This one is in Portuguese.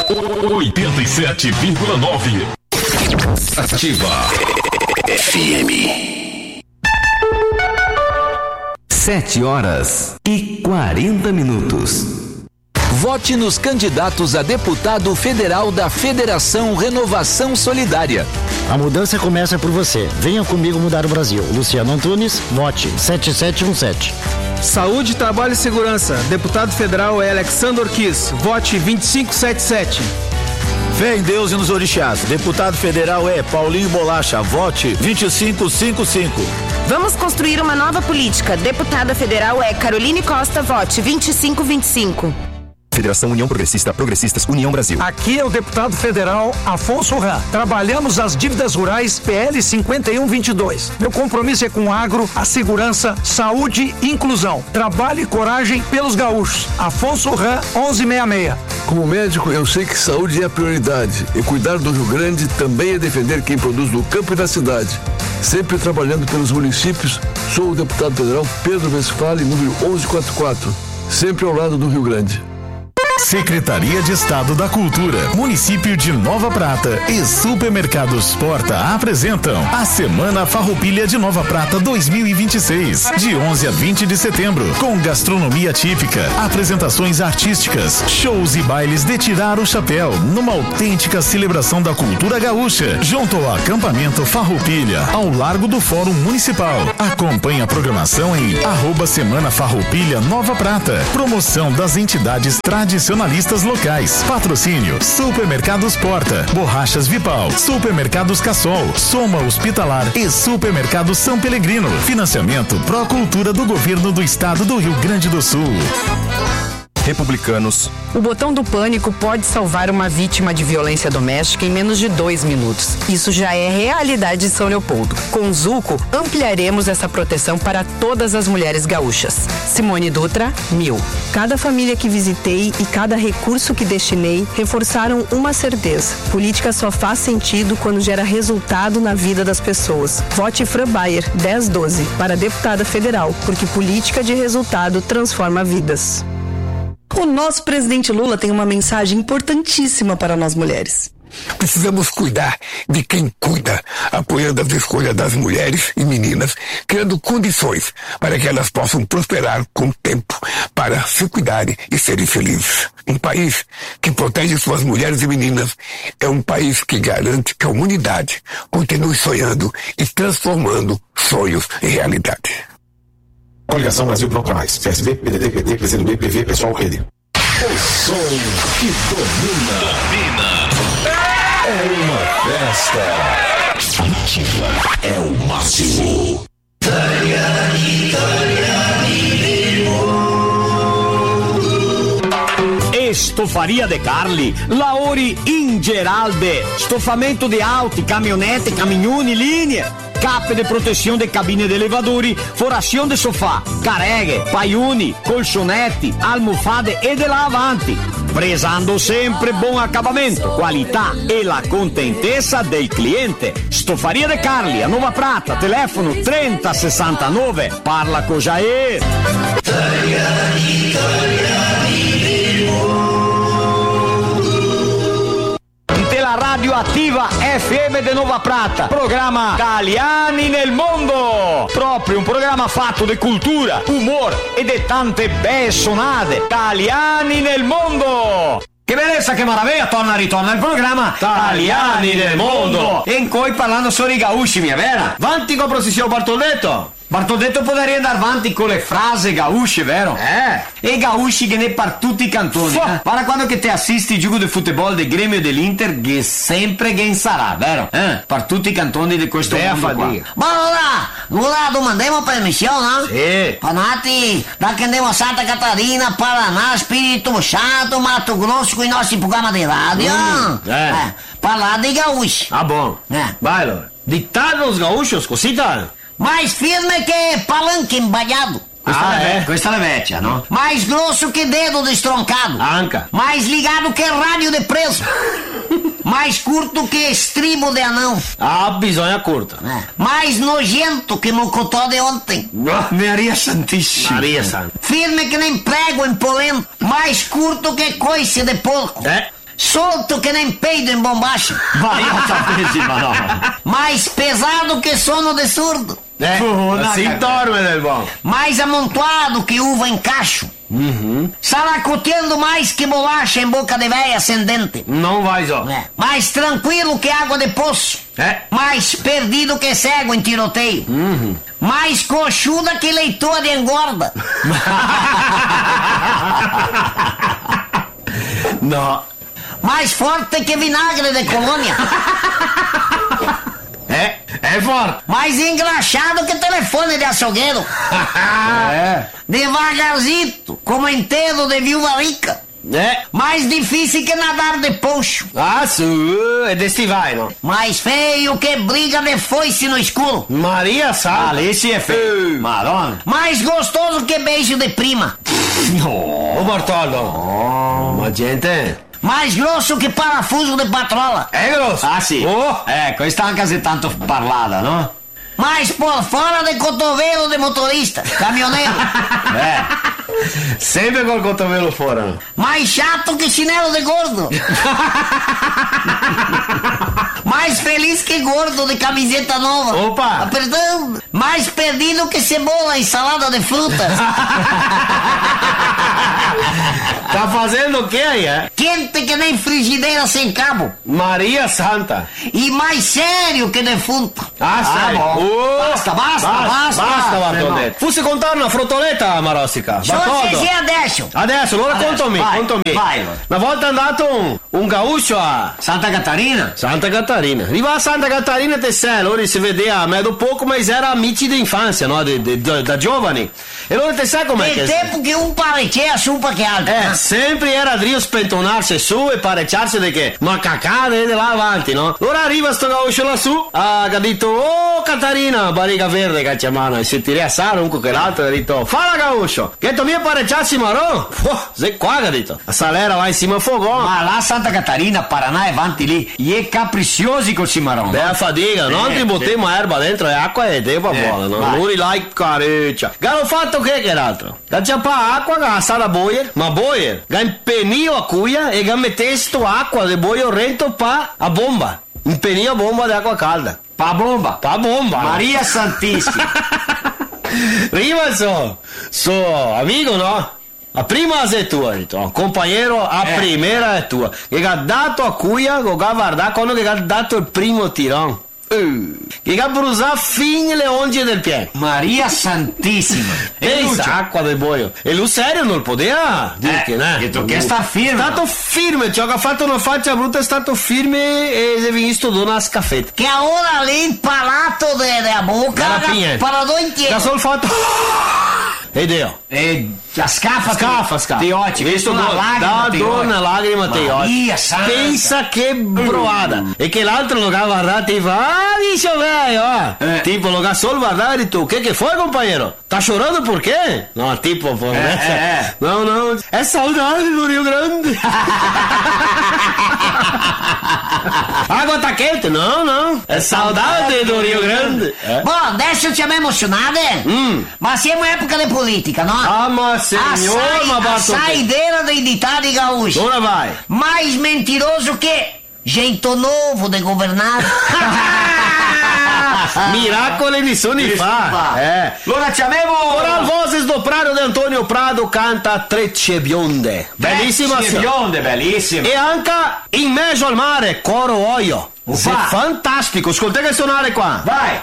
87,9. Ativa FM. 7h40. Vote nos candidatos a deputado federal da Federação Renovação Solidária. A mudança começa por você. Venha comigo mudar o Brasil. Luciano Antunes, vote 7717. Saúde, Trabalho e Segurança. Deputado federal é Alexandre Orquiz. Vote 2577. Fé em Deus e nos orixás. Deputado federal é Paulinho Bolacha. Vote 2555. Vamos construir uma nova política. Deputada federal é Caroline Costa. Vote 2525. Federação União Progressista, Progressistas, União Brasil. Aqui é o deputado federal Afonso Ram. Trabalhamos as dívidas rurais PL 5122. Meu compromisso é com o agro, a segurança, saúde e inclusão. Trabalho e coragem pelos gaúchos. Afonso Ram, 1166. Como médico, eu sei que saúde é a prioridade. E cuidar do Rio Grande também é defender quem produz no campo e na cidade. Sempre trabalhando pelos municípios, sou o deputado federal Pedro Westphalen, número 1144. Sempre ao lado do Rio Grande. Secretaria de Estado da Cultura, Município de Nova Prata e Supermercados Porta apresentam a Semana Farroupilha de Nova Prata 2026, de 11 a 20 de setembro, com gastronomia típica, apresentações artísticas, shows e bailes de tirar o chapéu, numa autêntica celebração da cultura gaúcha, junto ao acampamento Farroupilha, ao largo do Fórum Municipal. Acompanhe a programação em @Semana Farroupilha Nova Prata. Promoção das entidades tradicionalistas locais. Patrocínio: Supermercados Porta, Borrachas Vipal, Supermercados Cassol, Soma Hospitalar e Supermercado São Pelegrino. Financiamento Procultura do Governo do Estado do Rio Grande do Sul. Republicanos. O botão do pânico pode salvar uma vítima de violência doméstica em menos de 2 minutos. Isso já é realidade de São Leopoldo. Com o Zuco, ampliaremos essa proteção para todas as mulheres gaúchas. Simone Dutra, 1000. Cada família que visitei e cada recurso que destinei reforçaram uma certeza: política só faz sentido quando gera resultado na vida das pessoas. Vote Fran Bayer, 1012, para deputada federal, porque política de resultado transforma vidas. O nosso presidente Lula tem uma mensagem importantíssima para nós mulheres. Precisamos cuidar de quem cuida, apoiando as escolhas das mulheres e meninas, criando condições para que elas possam prosperar com o tempo, para se cuidarem e serem felizes. Um país que protege suas mulheres e meninas é um país que garante que a humanidade continue sonhando e transformando sonhos em realidade. Coligação Brasil Pronto Mais. PSB, PDT, PT, PCdoB, PV, Pessoal, Rede. O som que domina. É uma festa. Ativa é o máximo. Estofaria de Carli, Lauri Ingeralde, estofamento de auto, caminhonete, caminhone, linha, cape de proteção de cabine de elevadores, forração de sofá, carregue, paiune, colchonete, almofade e de lavante. Prezando sempre bom acabamento, qualità e la contentezza del cliente. Stofaria de Carli, a Nova Prata, telefono 3069. Parla con Jair. La radio attiva FM de Nova Prata, programma Italiani nel mondo, proprio un programma fatto di cultura, humor e di tante belle sonate. Italiani nel mondo. Che bellezza, che maraviglia, ritorna il programma Italiani nel mondo, e in cui parlando solo i gaúchi, mia vera. Avanti con processione Bartoletto. Bartoletto poderia andare avanti con le frasi gaúche, vero? E gaúchi che ne per tutti i cantoni. Guarda quando che te assisti il gioco di football del Grêmio e dell'Inter, che sempre che sarà, vero? Per tutti i cantoni di questo mondo qua. Ma allora, domandiamo permissione, no? Sì. Panati, da che andiamo a Santa Catarina, Paraná, Espírito Santo, Mato Grosso, con i nostri programmi di radio. Parlare dei gaúchi. Ah, bom. Vai, allora. Dittar os gaúchos, cosita? Mais firme que palanque embalhado. Questa è vecchia, no? Mais grosso que dedo destroncado. Anca. Mais ligado que rádio de preso. Mais curto que estribo de anão. Ah, bisogna curta. Mais nojento que mocotó de ontem. Maria Santissima. Maria Santa. Firme que nem prego empolento. Mais curto que coice de porco. solto que nem peido em bombacha. Maria Santíssima, não. Mais pesado que sono de surdo. Assim dorme, meu irmão. Mais amontoado que uva em cacho. Saracoteando mais que bolacha em boca de véia sem dente. Não vai, ó. Mais tranquilo que água de poço. Mais perdido que cego em tiroteio. Mais coxuda que leitoa de engorda. Não. Mais forte que vinagre de colônia. É forte. Mais engraxado que telefone de açougueiro. Devagarzito, como enterro de viúva rica. Mais difícil que nadar de poncho. É desse vai, não? Mais feio que briga de foice no escuro. Maria Sá. Esse é feio. Marona. Mais gostoso que beijo de prima. Ô, Bartolo. Ma gente. Mais grosso que parafuso de patrola. É grosso? Sì. Questa anche se tanto parlada, no? Mais por fora de cotovelo de motorista, caminhoneiro. Sempre col cotovelo fora. Mais chato que chinelo de gordo. Mais feliz que gordo de camiseta nova. Opa! Perdão. Mais perdido que cebola em salada de frutas. Tá fazendo o que aí, Quente que nem frigideira sem cabo. Maria Santa. E mais sério que defunto. Sério? Basta, Bartolete. Fosse contar una frottoletta, Marossica. Adesso, allora contomi. Vai. Una volta è andato un gaucho a Santa Catarina. Arriva a Santa Catarina te sei, allora si vedeva meglio poco, ma era amici di infanzia, no? Da giovani. E allora te sai com'è che... tempo che un parecchia supa che altro. Sempre era Dio spentonarsi su e parecchiarsi di che ma cacare di là avanti, no? Allora arriva sto gaucho lassù, ha detto, oh Catarina, barriga verde, cacciamana, e se ti riassare un cuccherato, ha detto, falla gaucho, che tu mia parecchiarsi marò, sei qua, ha detto, a salera va in cima a fuoco. Ma là Santa Catarina, Paraná è avanti lì, e capricciosi col cimarrone. Beh, fatica, non ti buttiamo erba dentro e acqua e te va buona, no? Lui like careccia. Che fatto che l'altro? Che c'è pa acqua, che ha stata boier, ma boier, che impenio a cuia e che mettesse acqua di boio rento pa a bomba. Impenio a bomba di acqua calda. Pa bomba. Maria Santissima. Prima so amico, no? A prima è tua, un compagno a primera è tua. Che ha dato a cuia, che ha guardato quando che ha dato il primo tirone. Che ha bruciato fino le unghie del piede. Maria Santissima. Pensa, acqua del boio. E lui serio non poteva dirti, che sta firme. È stato firme, ciò che ha fatto una faccia brutta è stato firme e si è visto da una scaffetta. Che ora lì impalato della bocca, parlato intero. Ha solo fatto... Ed io. E la scaffa. Ti occhi. Visto una lacrima ti occhi. Pensa che broada. E che l'altro lo ha guardato e fa, dice lei, tipo lo ha solo guardato e detto, che fue compañero? Sta chorando por qué? No, tipo, no, è saudade do Rio Grande. Água tá quente? Não. É saudade do Rio Grande. Bom, deixa eu te emocionar, né? Mas siamo in época di politica, no? Ah, ma signor, ma basta. A saideira dei ditati gaúchos. Ora vai. Mais mentiroso che jeito novo de governar. Miracoli di Suni fa. Allora chiamiamo Coral Vozes do Prado di Antonio Prado canta Trecce Bionde. Bellissima. Trecce Bionde, bellissima. E anche In mezzo al mare, Coro Oio. Fantastico, ascolta che suonare qua. Vai.